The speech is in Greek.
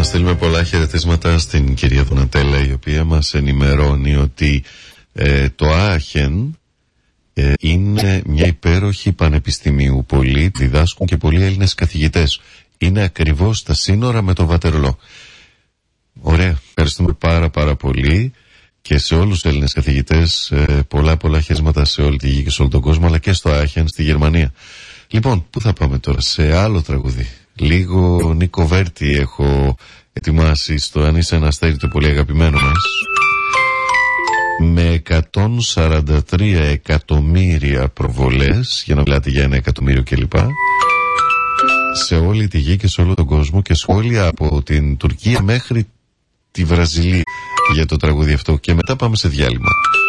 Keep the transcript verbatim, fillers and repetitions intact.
Να στείλουμε πολλά χαιρετίσματα στην κυρία Δονατέλα, η οποία μας ενημερώνει ότι ε, το Άχεν ε, είναι μια υπέροχη πανεπιστημίου. Πολλοί διδάσκουν και πολλοί Έλληνες καθηγητές. Είναι ακριβώς στα σύνορα με το Βατερλό. Ωραία, ευχαριστούμε πάρα πάρα πολύ και σε όλους τους Έλληνες καθηγητές. ε, πολλά πολλά χαιρετίσματα σε όλη τη γη και σε όλο τον κόσμο, αλλά και στο Άχεν στη Γερμανία. Λοιπόν, πού θα πάμε τώρα? Σε άλλο τραγουδί. Λίγο Νίκο Βέρτη έχω ετοιμάσει στο «Αν είσαι ένα αστέρι», το πολύ αγαπημένο μας, με εκατόν σαράντα τρία εκατομμύρια προβολές, για να μιλάτε για ένα εκατομμύριο κλπ, σε όλη τη γη και σε όλο τον κόσμο, και σχόλια από την Τουρκία μέχρι τη Βραζιλία για το τραγούδι αυτό. Και μετά πάμε σε διάλειμμα.